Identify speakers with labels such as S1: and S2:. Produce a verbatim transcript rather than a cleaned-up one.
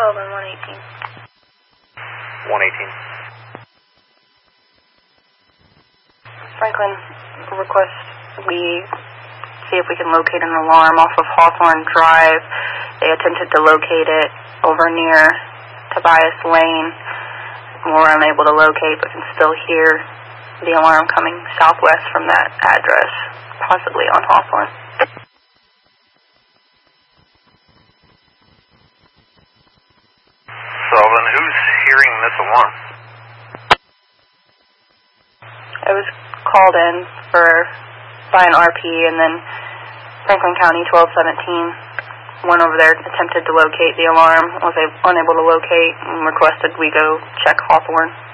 S1: twelve and one eighteen.
S2: one eighteen.
S1: Franklin, request we see if we can locate an alarm off of Hawthorne Drive. They attempted to locate it over near Tobias Lane. We're unable to locate, but can still hear the alarm coming southwest from that address, possibly on Hawthorne.
S2: Sullivan, who's hearing this alarm?
S1: It was called in for by an R P, and then Franklin County twelve seventeen went over there, attempted to locate the alarm, was unable to locate, and requested we go check Hawthorne.